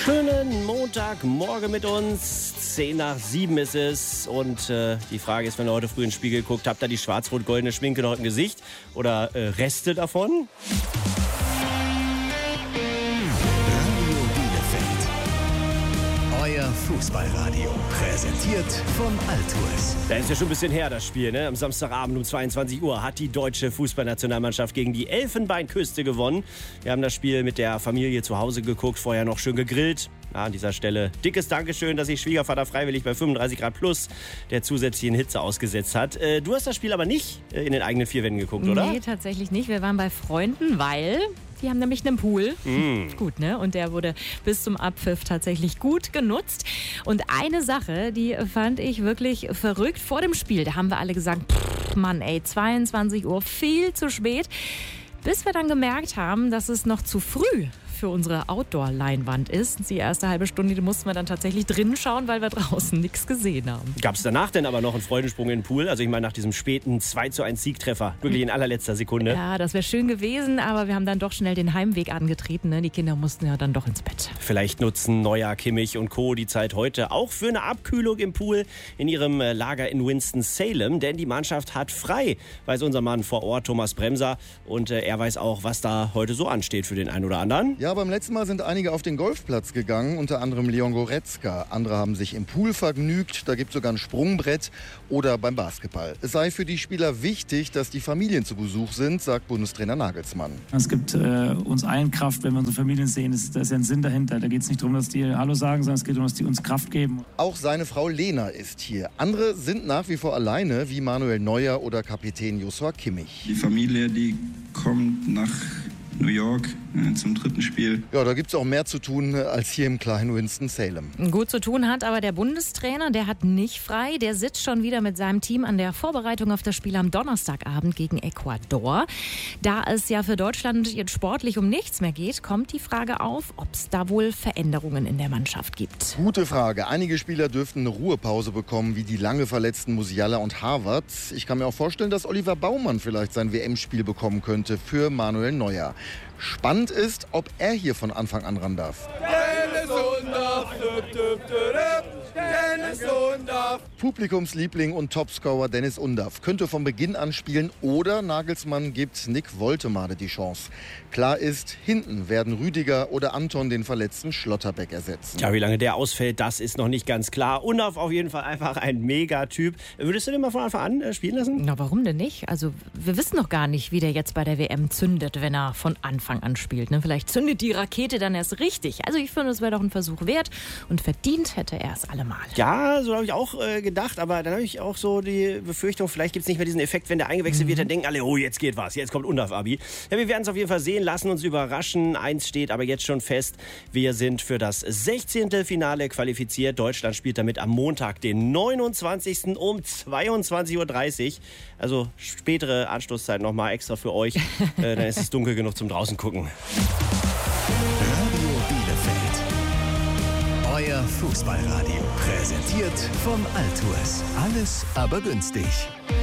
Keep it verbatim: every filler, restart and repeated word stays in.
Schönen Montagmorgen mit uns. zehn nach sieben ist es. Und äh, die Frage ist, wenn ihr heute früh in den Spiegel guckt, habt ihr die schwarz-rot-goldene Schminke noch im Gesicht? Oder äh, Reste davon? Radio Bielefeld. Euer Fußballradio. Präsentiert von Altours. Da ist ja schon ein bisschen her, das Spiel. Ne? Am Samstagabend um zweiundzwanzig Uhr hat die deutsche Fußballnationalmannschaft gegen die Elfenbeinküste gewonnen. Wir haben das Spiel mit der Familie zu Hause geguckt, vorher noch schön gegrillt. Ja, an dieser Stelle dickes Dankeschön, dass sich Schwiegervater freiwillig bei fünfunddreißig Grad plus der zusätzlichen Hitze ausgesetzt hat. Äh, du hast das Spiel aber nicht äh, in den eigenen vier Wänden geguckt, oder? Nee, tatsächlich nicht. Wir waren bei Freunden, weil die haben nämlich einen Pool. Mm. Gut, ne? Und der wurde bis zum Abpfiff tatsächlich gut genutzt. Und eine Sache, die fand ich wirklich verrückt vor dem Spiel. Da haben wir alle gesagt, pff, Mann, ey, zweiundzwanzig Uhr, viel zu spät. Bis wir dann gemerkt haben, dass es noch zu früh für unsere Outdoor-Leinwand ist. Die erste halbe Stunde, die mussten wir dann tatsächlich drinnen schauen, weil wir draußen nichts gesehen haben. Gab es danach denn aber noch einen Freudensprung in den Pool? Also ich meine nach diesem späten zwei zu eins Siegtreffer, wirklich in allerletzter Sekunde. Ja, das wäre schön gewesen, aber wir haben dann doch schnell den Heimweg angetreten. Ne? Die Kinder mussten ja dann doch ins Bett. Vielleicht nutzen Neuer, Kimmich und Co. die Zeit heute auch für eine Abkühlung im Pool in ihrem Lager in Winston-Salem, denn die Mannschaft hat frei, weiß unser Mann vor Ort, Thomas Bremser, und äh, er weiß auch, was da heute so ansteht für den einen oder anderen. Ja, beim letzten Mal sind einige auf den Golfplatz gegangen, unter anderem Leon Goretzka. Andere haben sich im Pool vergnügt, da gibt es sogar ein Sprungbrett oder beim Basketball. Es sei für die Spieler wichtig, dass die Familien zu Besuch sind, sagt Bundestrainer Nagelsmann. Es gibt äh, uns allen Kraft, wenn wir unsere Familien sehen. Das, da ist ja ein Sinn dahinter. Da geht es nicht darum, dass die Hallo sagen, sondern es geht darum, dass die uns Kraft geben. Auch seine Frau Lena ist hier. Andere sind nach wie vor alleine, wie Manuel Neuer oder Kapitän Joshua Kimmich. Die Familie, die kommt nach New York äh, zum dritten Spiel. Ja, da gibt es auch mehr zu tun als hier im kleinen Winston-Salem. Gut zu tun hat aber der Bundestrainer, der hat nicht frei. Der sitzt schon wieder mit seinem Team an der Vorbereitung auf das Spiel am Donnerstagabend gegen Ecuador. Da es ja für Deutschland jetzt sportlich um nichts mehr geht, kommt die Frage auf, ob es da wohl Veränderungen in der Mannschaft gibt. Gute Frage. Einige Spieler dürften eine Ruhepause bekommen, wie die lange verletzten Musiala und Harvard. Ich kann mir auch vorstellen, dass Oliver Baumann vielleicht sein W M-Spiel bekommen könnte für Manuel Neuer. Spannend ist, ob er hier von Anfang an ran darf. Dennis Undaff, düpp, düpp, düpp, Dennis Undaff. Publikumsliebling und Topscorer Dennis Undaff könnte von Beginn an spielen oder Nagelsmann gibt Nick Woltemade die Chance. Klar ist, hinten werden Rüdiger oder Anton den verletzten Schlotterbeck ersetzen. Ja, wie lange der ausfällt, das ist noch nicht ganz klar. Undaff auf jeden Fall einfach ein Megatyp. Würdest du den mal von Anfang an äh, spielen lassen? Na, warum denn nicht? Also, wir wissen noch gar nicht, wie der jetzt bei der W M zündet, wenn er von Anfang an spielt. Ne? Vielleicht zündet die Rakete dann erst richtig. Also, ich finde, es wäre doch ein Versuch wert und verdient hätte er es allemal. Ja, so habe ich auch äh, gedacht, aber dann habe ich auch so die Befürchtung, vielleicht gibt es nicht mehr diesen Effekt, wenn der eingewechselt mhm. wird, dann denken alle, oh, jetzt geht was, jetzt kommt Undaff, Abi. Ja, wir werden es auf jeden Fall sehen, lassen uns überraschen. Eins steht aber jetzt schon fest, wir sind für das sechzehnte Finale qualifiziert. Deutschland spielt damit am Montag, den neunundzwanzigsten um zweiundzwanzig Uhr dreißig. Also spätere Anstoßzeit nochmal extra für euch. äh, dann ist es dunkel genug zum draußen gucken. Radio Bielefeld. Euer Fußballradio. Präsentiert von Altours. Alles aber günstig.